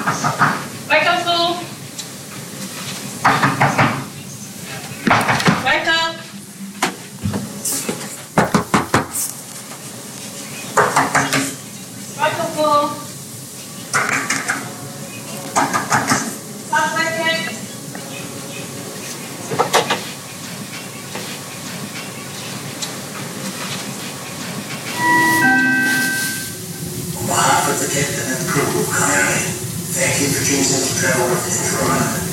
Wake up, fool. Wake up. Wake up, fool. Stop sleeping. On behalf of the captain and crew of Kairi, thank you for choosing to travel with Intro.